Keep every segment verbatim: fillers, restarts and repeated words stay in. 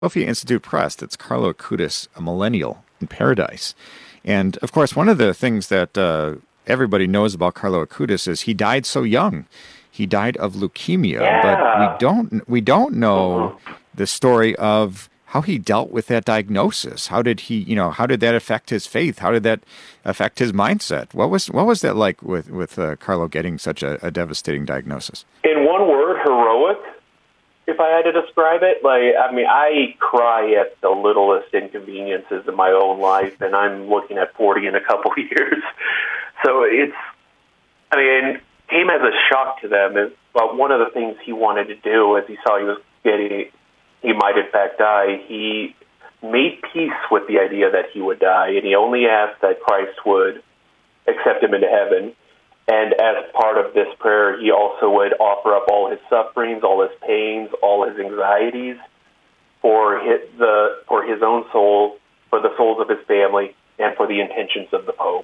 Sophia Institute Press. That's Carlo Acutis, A Millennial in Paradise. And, of course, one of the things that uh, everybody knows about Carlo Acutis is he died so young. He died of leukemia, but we Yeah. don't we don't know hmm the story of how he dealt with that diagnosis. How did he, you know, how did that affect his faith? How did that affect his mindset? What was what was that like with with uh, Carlo getting such a, a devastating diagnosis? In one word, heroic. If I had to describe it, like I mean, I cry at the littlest inconveniences in my own life, and I'm looking at forty in a couple years. So it's, I mean, came as a shock to them. Is, but one of the things he wanted to do, as he saw he was getting, he might in fact die. He made peace with the idea that he would die, and he only asked that Christ would accept him into heaven. And as part of this prayer, he also would offer up all his sufferings, all his pains, all his anxieties for his, the for his own soul, for the souls of his family, and for the intentions of the Pope.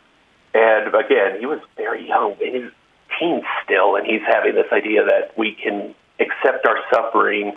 And again, he was very young, in his teens still, and he's having this idea that we can accept our suffering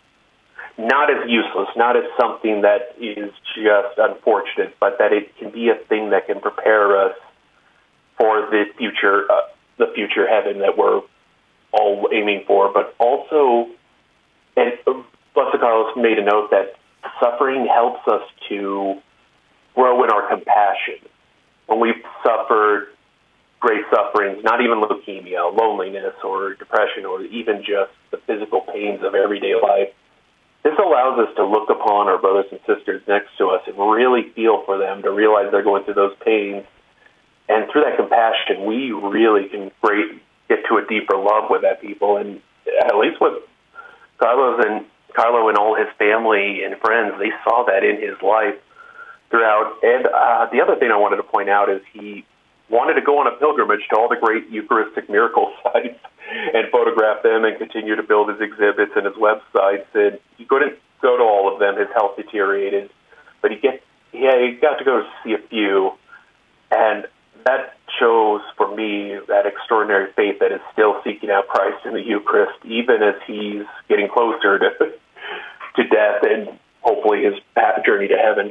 not as useless, not as something that is just unfortunate, but that it can be a thing that can prepare us for the future, uh, the future heaven that we're all aiming for. But also, and Blessed Carlos made a note that suffering helps us to grow in our compassion. When we've suffered great sufferings, not even leukemia, loneliness, or depression, or even just the physical pains of everyday life, this allows us to look upon our brothers and sisters next to us and really feel for them, to realize they're going through those pains. And through that compassion, we really can great, get to a deeper love with that people. And at least with Carlos and Carlo and all his family and friends, they saw that in his life throughout. And uh, the other thing I wanted to point out is he wanted to go on a pilgrimage to all the great Eucharistic miracle sites and photograph them and continue to build his exhibits and his websites. And he couldn't go to all of them. His health deteriorated. But he, get, yeah, he got to go to see a few. And that shows for me that extraordinary faith that is still seeking out Christ in the Eucharist, even as he's getting closer to, to death and hopefully his path journey to heaven.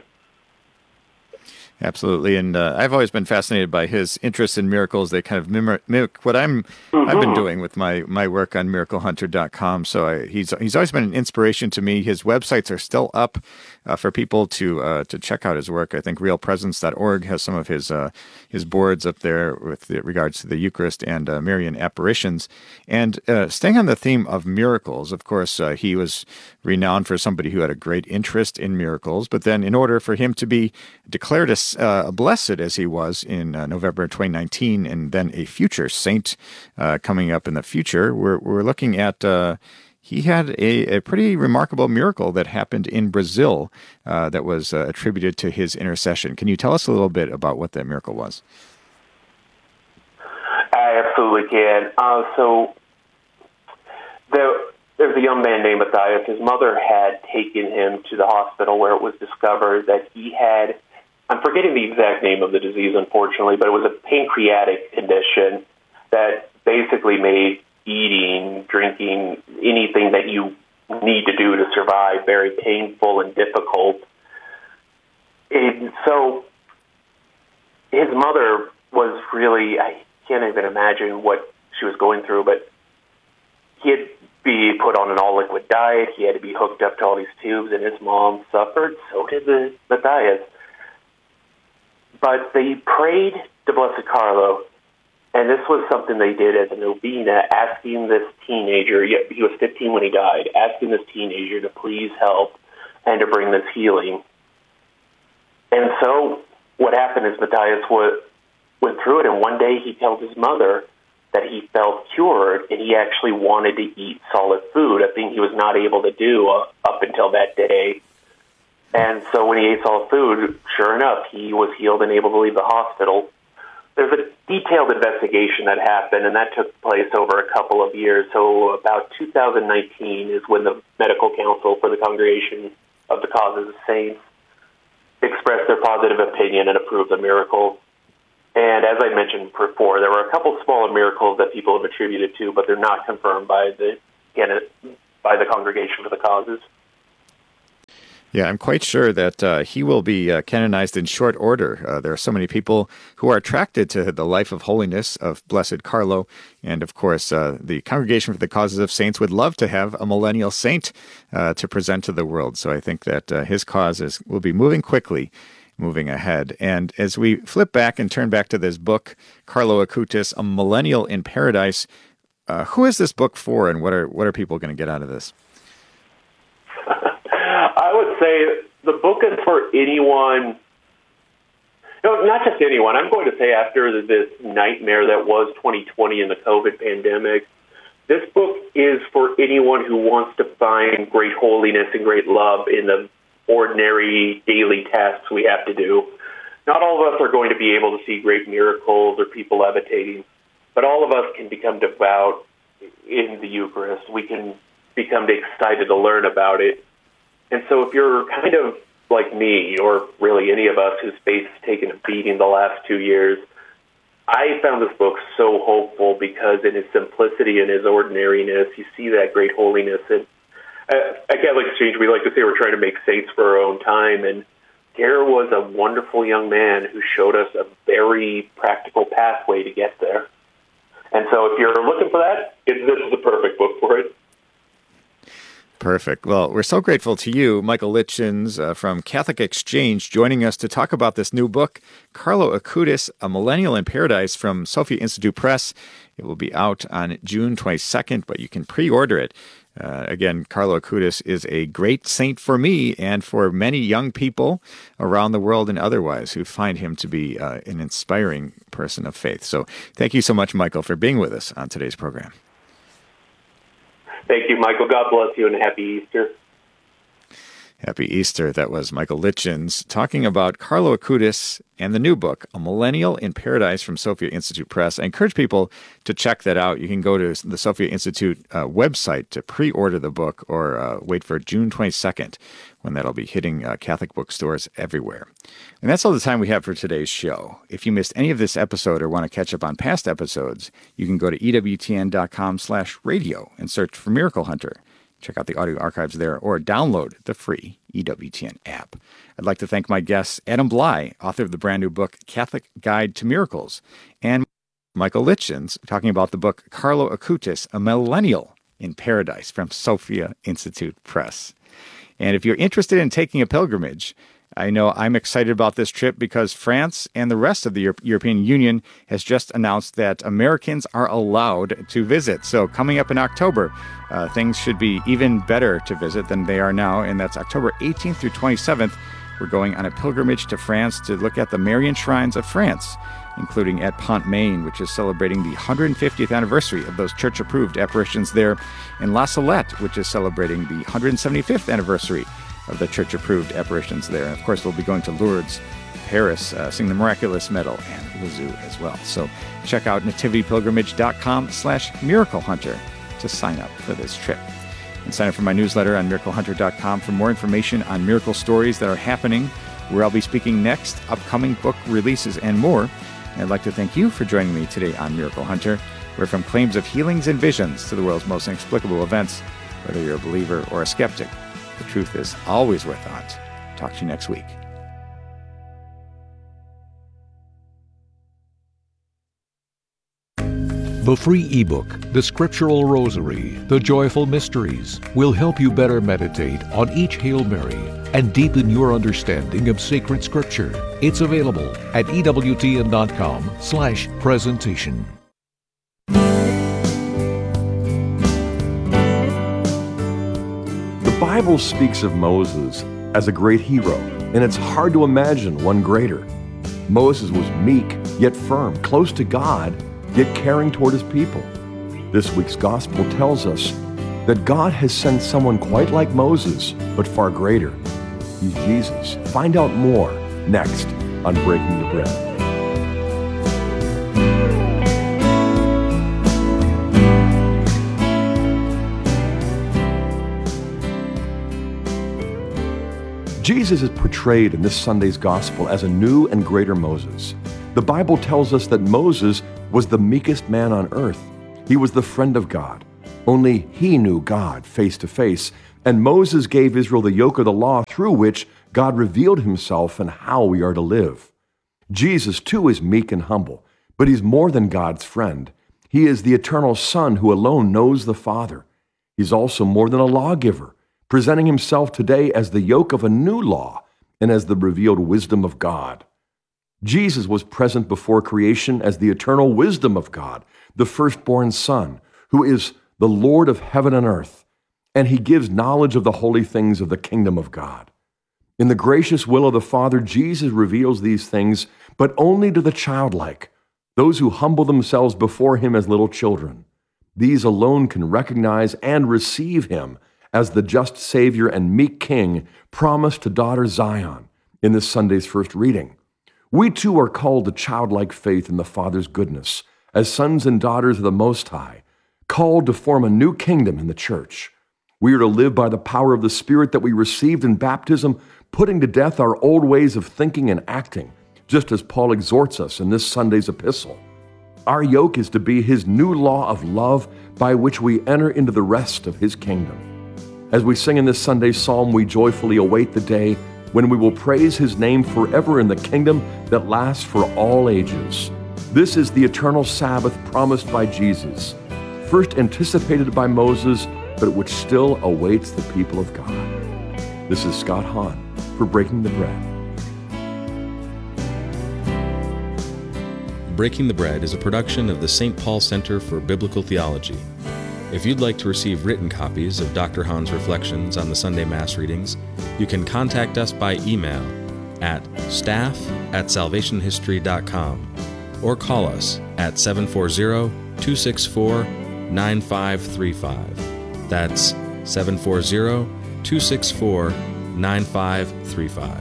Absolutely, and uh, I've always been fascinated by his interest in miracles. They kind of mimic, mimic what I'm mm-hmm. I've been doing with my, my work on miracle hunter dot com. So I, he's he's always been an inspiration to me. His websites are still up uh, for people to uh, to check out his work. I think real presence dot org has some of his uh, his boards up there with regards to the Eucharist and uh, Marian apparitions. And uh, staying on the theme of miracles, of course, uh, he was renowned for somebody who had a great interest in miracles. But then, in order for him to be declared a Uh, blessed as he was in uh, November twenty nineteen, and then a future saint uh, coming up in the future, we're, we're looking at uh, he had a, a pretty remarkable miracle that happened in Brazil uh, that was uh, attributed to his intercession. Can you tell us a little bit about what that miracle was? I absolutely can. Uh, so there, there's a young man named Matthias. His mother had taken him to the hospital where it was discovered that he had, I'm forgetting the exact name of the disease, unfortunately, but it was a pancreatic condition that basically made eating, drinking, anything that you need to do to survive very painful and difficult. And so his mother was really, I can't even imagine what she was going through, but he had to be put on an all-liquid diet. He had to be hooked up to all these tubes, and his mom suffered. So did the Matthias. But they prayed to Blessed Carlo, and this was something they did as a novena, asking this teenager, he was fifteen when he died, asking this teenager to please help and to bring this healing. And so what happened is Matthias went through it, and one day he tells his mother that he felt cured, and he actually wanted to eat solid food, a thing he was not able to do uh, up until that day. And so when he ate solid food, sure enough, he was healed and able to leave the hospital. There's a detailed investigation that happened, and that took place over a couple of years. So about two thousand nineteen is when the Medical Council for the Congregation of the Causes of Saints expressed their positive opinion and approved the miracle. And as I mentioned before, there were a couple smaller miracles that people have attributed to, but they're not confirmed by the by the Congregation for the Causes. Yeah, I'm quite sure that uh, he will be uh, canonized in short order. Uh, there are so many people who are attracted to the life of holiness of Blessed Carlo. And of course, uh, the Congregation for the Causes of Saints would love to have a millennial saint uh, to present to the world. So I think that uh, his cause is, will be moving quickly, moving ahead. And as we flip back and turn back to this book, Carlo Acutis, A Millennial in Paradise, uh, who is this book for, and what are what are people going to get out of this? I would say the book is for anyone, no, not just anyone. I'm going to say after this nightmare that was twenty twenty and the COVID pandemic, this book is for anyone who wants to find great holiness and great love in the ordinary daily tasks we have to do. Not all of us are going to be able to see great miracles or people levitating, but all of us can become devout in the Eucharist. We can become excited to learn about it. And so if you're kind of like me, or really any of us whose faith has taken a beating the last two years, I found this book so hopeful because in his simplicity and his ordinariness, you see that great holiness. And at Catholic Exchange, we like to say we're trying to make saints for our own time. And Gare was a wonderful young man who showed us a very practical pathway to get there. And so if you're looking for that, it, this is the perfect book for it. Perfect. Well, we're so grateful to you, Michael Litchens uh, from Catholic Exchange, joining us to talk about this new book, Carlo Acutis, A Millennial in Paradise from Sophia Institute Press. It will be out on June twenty-second, but you can pre-order it. Uh, again, Carlo Acutis is a great saint for me and for many young people around the world and otherwise who find him to be uh, an inspiring person of faith. So thank you so much, Michael, for being with us on today's program. Thank you, Michael. God bless you, and happy Easter. Happy Easter. That was Michael Litchens talking about Carlo Acutis and the new book, A Millennial in Paradise from Sophia Institute Press. I encourage people to check that out. You can go to the Sophia Institute uh, website to pre-order the book or uh, wait for June twenty-second when that'll be hitting uh, Catholic bookstores everywhere. And that's all the time we have for today's show. If you missed any of this episode or want to catch up on past episodes, you can go to ewtn.com slash radio and search for Miracle Hunter. Check out the audio archives there or download the free E W T N app. I'd like to thank my guests, Adam Bly, author of the brand new book, Catholic Guide to Miracles, and Michael Litchens, talking about the book, Carlo Acutis, A Millennial in Paradise from Sophia Institute Press. And if you're interested in taking a pilgrimage, I know I'm excited about this trip because France and the rest of the Euro- European Union has just announced that Americans are allowed to visit. So coming up in October, uh, things should be even better to visit than they are now, and that's October eighteenth through twenty-seventh. We're going on a pilgrimage to France to look at the Marian shrines of France, including at Pont-Main, which is celebrating the one hundred fiftieth anniversary of those church-approved apparitions there, and La Salette, which is celebrating the one hundred seventy-fifth anniversary of the church-approved apparitions there. And of course, we'll be going to Lourdes, Paris, uh, seeing the Miraculous Medal, and Lisieux as well. So check out nativitypilgrimage.com slash Miracle Hunter to sign up for this trip. And sign up for my newsletter on miracle hunter dot com for more information on miracle stories that are happening, where I'll be speaking next, upcoming book releases, and more. And I'd like to thank you for joining me today on Miracle Hunter, where from claims of healings and visions to the world's most inexplicable events, whether you're a believer or a skeptic, the truth is always worth thought. Talk to you next week. The free ebook, The Scriptural Rosary, The Joyful Mysteries, will help you better meditate on each Hail Mary and deepen your understanding of sacred Scripture. It's available at ewtn.com slash presentation. The Bible speaks of Moses as a great hero, and it's hard to imagine one greater. Moses was meek, yet firm, close to God, yet caring toward his people. This week's gospel tells us that God has sent someone quite like Moses, but far greater. He's Jesus. Find out more next on Breaking the Bread. Jesus is portrayed in this Sunday's gospel as a new and greater Moses. The Bible tells us that Moses was the meekest man on earth. He was the friend of God. Only he knew God face to face, And Moses gave Israel the yoke of the law through which God revealed himself and how we are to live. Jesus, too, is meek and humble, but he's more than God's friend. He is the eternal Son who alone knows the Father. He's also more than a lawgiver, presenting himself today as the yoke of a new law and as the revealed wisdom of God. Jesus was present before creation as the eternal wisdom of God, the firstborn Son, who is the Lord of heaven and earth, and he gives knowledge of the holy things of the kingdom of God. In the gracious will of the Father, Jesus reveals these things, but only to the childlike, those who humble themselves before him as little children. These alone can recognize and receive him as the just Savior and meek King promised to daughter Zion in this Sunday's first reading. We too are called to childlike faith in the Father's goodness, as sons and daughters of the Most High, called to form a new kingdom in the church. We are to live by the power of the Spirit that we received in baptism, putting to death our old ways of thinking and acting, just as Paul exhorts us in this Sunday's epistle. Our yoke is to be his new law of love by which we enter into the rest of his kingdom. As we sing in this Sunday's psalm, we joyfully await the day when we will praise his name forever in the kingdom that lasts for all ages. This is the eternal Sabbath promised by Jesus, first anticipated by Moses, but which still awaits the people of God. This is Scott Hahn for Breaking the Bread. Breaking the Bread is a production of the Saint Paul Center for Biblical Theology. If you'd like to receive written copies of Doctor Hahn's reflections on the Sunday Mass readings, you can contact us by email at staff at salvation history dot com or call us at seven four zero, two six four, nine five three five. That's seven four zero, two six four, nine five three five.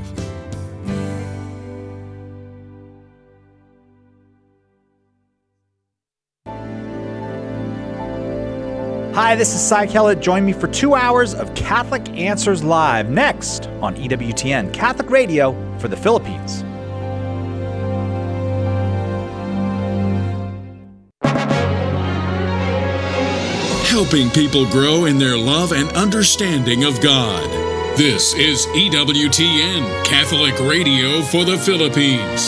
Hi, this is Cy Kellett. Join me for two hours of Catholic Answers Live next on E W T N, Catholic Radio for the Philippines. Helping people grow in their love and understanding of God. This is E W T N, Catholic Radio for the Philippines.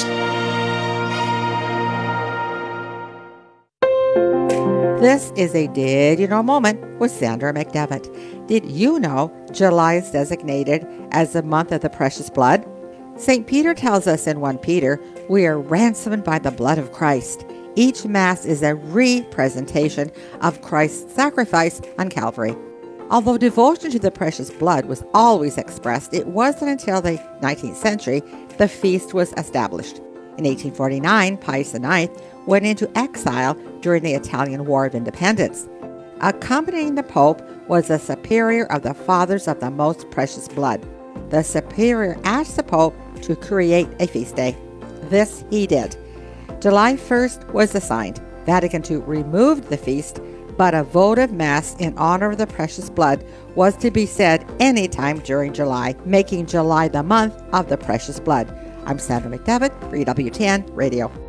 This is a Did You Know moment with Sandra McDevitt. Did you know July is designated as the month of the precious blood? Saint Peter tells us in First Peter, we are ransomed by the blood of Christ. Each Mass is a representation of Christ's sacrifice on Calvary. Although devotion to the precious blood was always expressed, it wasn't until the nineteenth century the feast was established. In eighteen forty-nine, Pius the ninth went into exile during the Italian War of Independence. Accompanying the Pope was the Superior of the Fathers of the Most Precious Blood. The Superior asked the Pope to create a feast day. This he did. July first was assigned. Vatican two removed the feast, but a votive Mass in honor of the precious blood was to be said anytime during July, making July the month of the precious blood. I'm Sandra McDevitt for E W T N Radio.